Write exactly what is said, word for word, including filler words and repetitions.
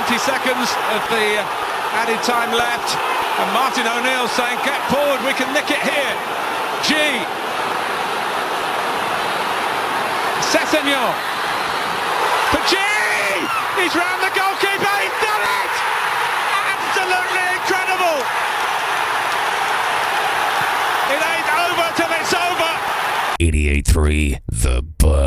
twenty seconds of the added time left, and Martin O'Neill saying, get forward, we can nick it here. G. Sessegnon for G. He's round the goalkeeper, he's done it! Absolutely incredible! It ain't over till it's over! eighty-eight three The